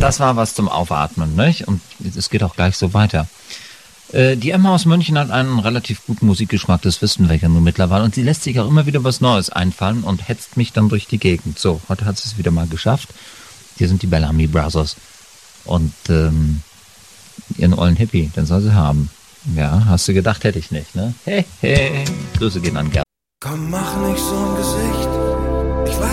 Das war was zum Aufatmen, nicht? Und es geht auch gleich so weiter. Die Emma aus München hat einen relativ guten Musikgeschmack, das wissen wir ja nun mittlerweile. Und sie lässt sich auch immer wieder was Neues einfallen und hetzt mich dann durch die Gegend. So, heute hat sie es wieder mal geschafft. Hier sind die Bellamy Brothers. Und ihren ollen Hippie, den soll sie haben. Ja, hast du gedacht, hätte ich nicht, ne? Hey, hey. Grüße gehen an Gerd. Komm, mach nicht so ein Gesicht.